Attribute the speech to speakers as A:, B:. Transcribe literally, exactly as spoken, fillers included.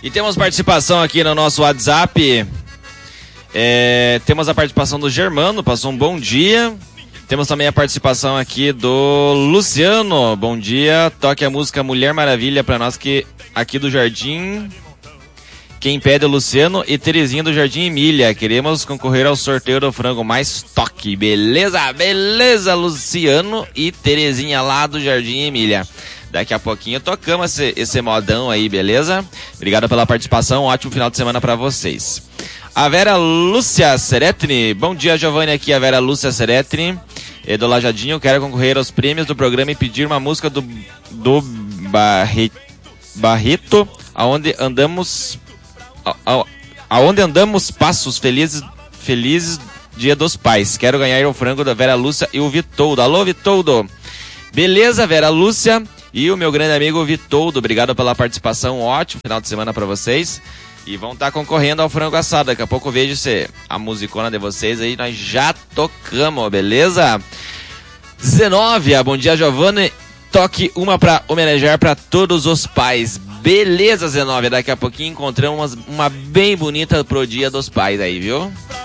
A: E temos participação aqui no nosso WhatsApp. É, temos a participação do Germano, passou um bom dia. Temos também a participação aqui do Luciano. Bom dia, toque a música Mulher Maravilha pra nós que aqui do Jardim. Quem pede é o Luciano e Terezinha do Jardim Emília. Queremos concorrer ao sorteio do frango mais toque. Beleza? Beleza, Luciano e Terezinha lá do Jardim Emília. Daqui a pouquinho tocamos esse, esse modão aí, beleza? Obrigado pela participação, um ótimo final de semana pra vocês. A Vera Lúcia Seretni, bom dia, Giovanni, aqui a Vera Lúcia Seretni, é do Lajadinho. Quero concorrer aos prêmios do programa e pedir uma música do, do Barre, Barreto, aonde andamos, a, a, aonde andamos passos felizes, felizes dia dos pais. Quero ganhar o frango da Vera Lúcia e o Vitoldo. Alô, Vitoldo. Beleza, Vera Lúcia e o meu grande amigo Vitoldo, obrigado pela participação, ótimo final de semana pra vocês. E vão estar tá concorrendo ao frango assado. Daqui a pouco eu vejo se a musicona de vocês aí, nós já tocamos, beleza? dezenove, bom dia, Giovanni. Toque uma pra homenagear pra todos os pais. Beleza, dezenove, daqui a pouquinho encontramos uma bem bonita pro dia dos pais aí, viu?